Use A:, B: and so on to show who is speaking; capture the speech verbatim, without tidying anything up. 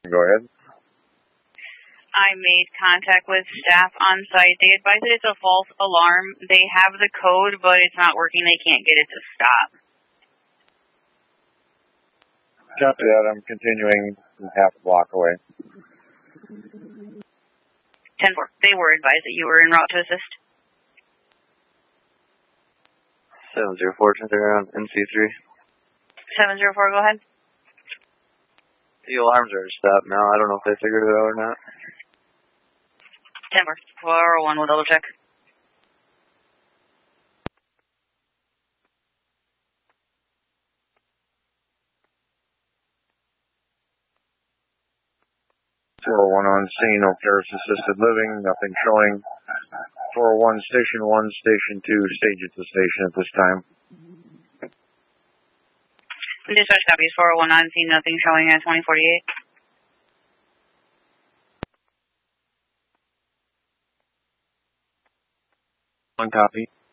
A: Go ahead.
B: I made contact with staff on site. They advise that it's a false alarm. They have the code, but it's not working. They can't get it to stop.
A: Copy that. I'm continuing half a block away.
B: ten four. They were advised that you were en route to assist.
C: seven zero four, turn around, N C three.
B: seven zero four, go ahead.
C: The alarms are stopped now. I don't know if they figured it out or not.
B: ten four. four oh one will double check.
A: four oh one on scene, no Paris assisted living, nothing showing. four oh one, station one, station two, stage at the station at this time.
B: Dispatch copies four oh one on scene, nothing showing at twenty forty-eight.
A: One copy.